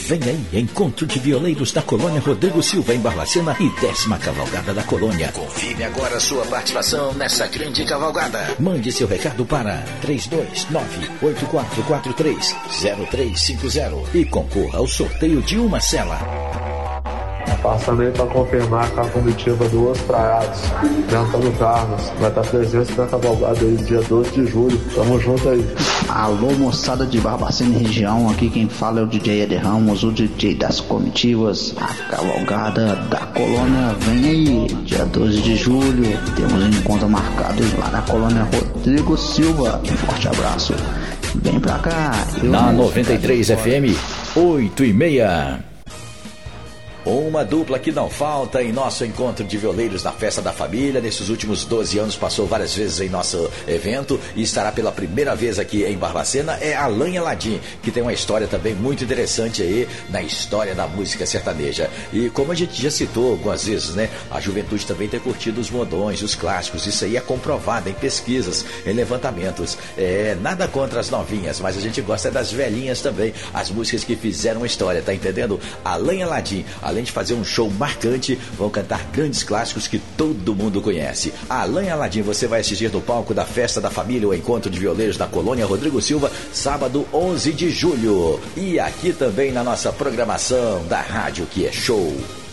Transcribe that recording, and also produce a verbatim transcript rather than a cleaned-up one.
Vem aí, Encontro de Violeiros da Colônia Rodrigo Silva, em Barbacena, e décima cavalgada da colônia. Confirme agora sua participação nessa grande cavalgada. Mande seu recado para três dois nove, oito quatro quatro três, zero três cinco zero e concorra ao sorteio de uma cela. Passando aí para confirmar com a comitiva do Os Praiados, de Antônio Carlos, vai estar presente na cavalgada aí dia doze de julho. Tamo junto aí. Alô, moçada de Barbacena e região, aqui quem fala é o D J Eder Ramos, o D J das comitivas. A cavalgada da colônia vem aí, dia doze de julho. Temos um encontro marcado lá na colônia Rodrigo Silva. Um forte abraço. Vem pra cá. Na noventa e três F M, oito e meia. Uma dupla que não falta em nosso encontro de violeiros na Festa da Família. Nesses últimos doze anos passou várias vezes em nosso evento e estará pela primeira vez aqui em Barbacena. É Alain e Aladim, que tem uma história também muito interessante aí na história da música sertaneja. E como a gente já citou algumas vezes, né? A juventude também tem curtido os modões, os clássicos. Isso aí é comprovado em pesquisas, em levantamentos. É, nada contra as novinhas, mas a gente gosta das velhinhas também. As músicas que fizeram história, tá entendendo? Alain e Aladim, além de fazer um show marcante, vão cantar grandes clássicos que todo mundo conhece. Alain e Aladim, você vai assistir no palco da Festa da Família, o Encontro de Violeiros da Colônia Rodrigo Silva, sábado onze de julho. E aqui também na nossa programação da rádio, que é show.